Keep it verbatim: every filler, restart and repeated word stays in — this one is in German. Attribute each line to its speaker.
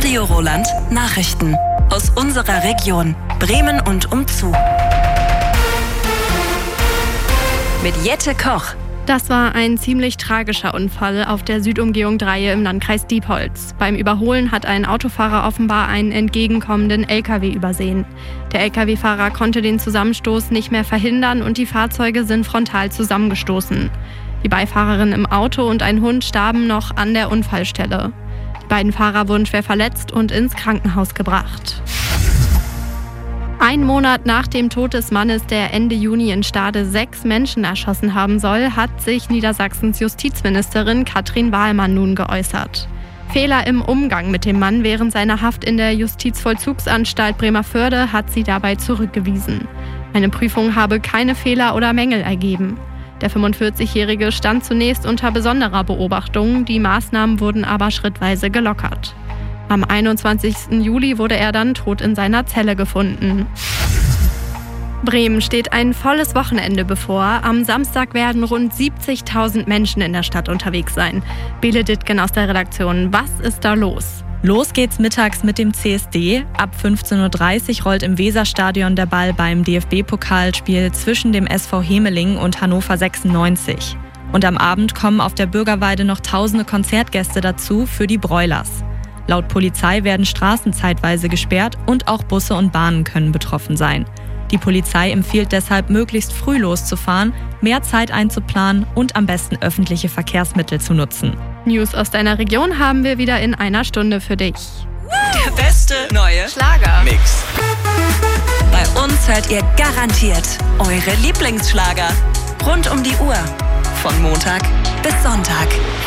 Speaker 1: Radio Roland Nachrichten. Aus unserer Region, Bremen und umzu. Mit Jette Koch.
Speaker 2: Das war ein ziemlich tragischer Unfall auf der Südumgehung drei im Landkreis Diepholz. Beim Überholen hat ein Autofahrer offenbar einen entgegenkommenden L K W übersehen. Der L K W-Fahrer konnte den Zusammenstoß nicht mehr verhindern und die Fahrzeuge sind frontal zusammengestoßen. Die Beifahrerin im Auto und ein Hund starben noch an der Unfallstelle. Die beiden Fahrer wurden schwer verletzt und ins Krankenhaus gebracht. Ein Monat nach dem Tod des Mannes, der Ende Juni in Stade sechs Menschen erschossen haben soll, hat sich Niedersachsens Justizministerin Katrin Wahlmann nun geäußert. Fehler im Umgang mit dem Mann während seiner Haft in der Justizvollzugsanstalt Bremervörde hat sie dabei zurückgewiesen. Eine Prüfung habe keine Fehler oder Mängel ergeben. Der fünfundvierzigjährige stand zunächst unter besonderer Beobachtung, die Maßnahmen wurden aber schrittweise gelockert. Am einundzwanzigsten Juli wurde er dann tot in seiner Zelle gefunden. Bremen steht ein volles Wochenende bevor. Am Samstag werden rund siebzigtausend Menschen in der Stadt unterwegs sein. Bele Dittgen aus der Redaktion, was ist da los?
Speaker 3: Los geht's mittags mit dem C S D. Ab fünfzehn Uhr dreißig rollt im Weserstadion der Ball beim D F B-Pokalspiel zwischen dem S V Hemeling und Hannover sechsundneunzig. Und am Abend kommen auf der Bürgerweide noch tausende Konzertgäste dazu für die Broilers. Laut Polizei werden Straßen zeitweise gesperrt und auch Busse und Bahnen können betroffen sein. Die Polizei empfiehlt deshalb, möglichst früh loszufahren, mehr Zeit einzuplanen und am besten öffentliche Verkehrsmittel zu nutzen.
Speaker 2: News aus deiner Region haben wir wieder in einer Stunde für dich.
Speaker 1: Der beste neue Schlager-Mix. Bei uns hört ihr garantiert eure Lieblingsschlager. Rund um die Uhr. Von Montag bis Sonntag.